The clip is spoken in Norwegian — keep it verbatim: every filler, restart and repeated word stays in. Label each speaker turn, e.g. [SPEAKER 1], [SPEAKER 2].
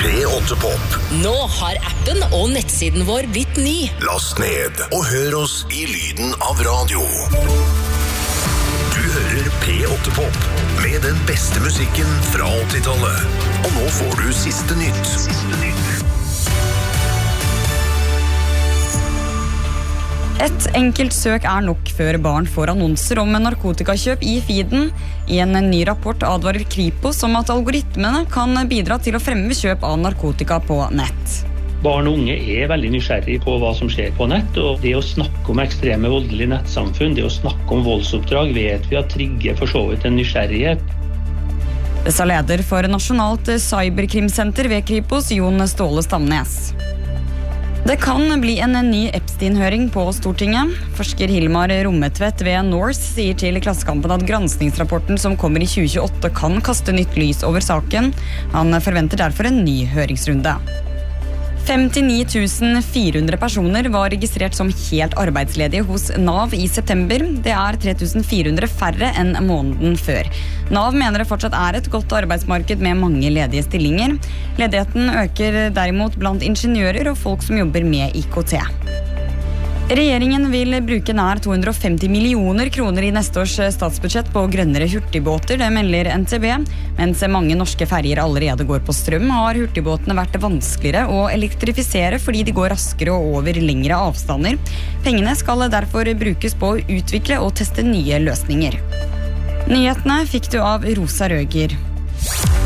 [SPEAKER 1] P åtte Pop.
[SPEAKER 2] Nå har appen og nettsiden vår blitt ny.
[SPEAKER 1] Last ned og hør oss i lyden av radio. Du hører P åtte Pop med den beste musikken fra åttitallet. Og nå får du siste nytt. Siste nytt.
[SPEAKER 3] Et enkelt søk er nok før barn får annonser om narkotikakjøp i feeden. I en ny rapport advarer Kripos om at algoritmene kan bidra til å fremme kjøp av narkotika på nett.
[SPEAKER 4] Barn og unge er veldig nysgjerrig på hva som skjer på nett, og det å snakke om ekstreme voldelige nettsamfunn, det å snakke om voldsoppdrag, vet vi at trigger for så vidt en nysgjerrighet.
[SPEAKER 3] Det sa leder for Nasjonalt Cyberkrimsenter ved Kripos, Jon Ståle Stamnes. Det kan bli en ny Epstein-høring på Stortinget. Forsker Hilmar Rommetvedt ved Norse sier til Klassekampen at granskningsrapporten som kommer i tjue tjueåtte kan kaste nytt lys over saken. Han forventer derfor en ny høringsrunde. femtini tusen fire hundre personer var registrert som helt arbeidsledige hos Nav i september. Det er tre tusen fire hundre færre enn måneden før. Nav mener det fortsatt er et godt arbeidsmarked med mange ledige stillinger. Ledigheten øker derimot blant ingeniører og folk som jobber med I K T. Regjeringen vil bruke nær to hundre og femti millioner kroner i neste års statsbudsjett på grønnere hurtigbåter, det melder N T B. Mens mange norske ferger allerede går på strøm, har hurtigbåtene vært vanskeligere å elektrifisere fordi de går raskere og over lengre avstander. Pengene skal derfor brukes på å utvikle og teste nye løsninger. Nyhetene fikk du av Rosa Røger.